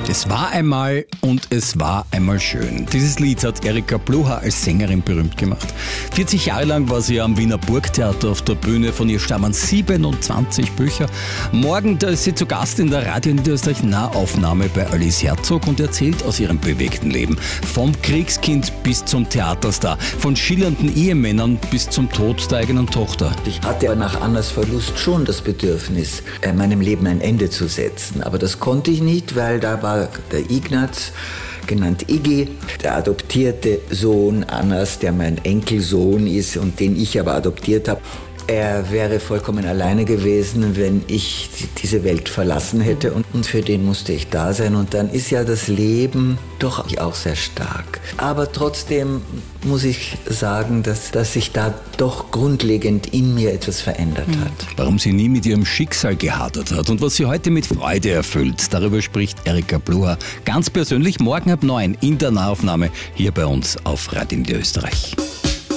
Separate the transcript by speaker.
Speaker 1: Es war einmal und es war einmal schön. Dieses Lied hat Erika Pluha als Sängerin berühmt gemacht. 40 Jahre lang war sie am Wiener Burgtheater auf der Bühne. Von ihr stammen 27 Bücher. Morgen da ist sie zu Gast in der Radio Niederösterreich Nahaufnahme bei Alice Herzog und erzählt aus ihrem bewegten Leben. Vom Kriegskind bis zum Theaterstar, von schillernden Ehemännern bis zum Tod der eigenen Tochter.
Speaker 2: Ich hatte nach Annas Verlust schon das Bedürfnis, meinem Leben ein Ende zu setzen. Aber das konnte ich nicht, weil da war der Ignaz, genannt Iggy, der adoptierte Sohn Annas, der mein Enkelsohn ist und den ich aber adoptiert habe. Er wäre vollkommen alleine gewesen, wenn ich diese Welt verlassen hätte und für den musste ich da sein. Und dann ist ja das Leben doch auch sehr stark. Aber trotzdem muss ich sagen, dass sich da doch grundlegend in mir etwas verändert hat.
Speaker 1: Warum sie nie mit ihrem Schicksal gehadert hat und was sie heute mit Freude erfüllt, darüber spricht Erika Pluha ganz persönlich morgen ab 9 in der Nahaufnahme hier bei uns auf Radio Niederösterreich.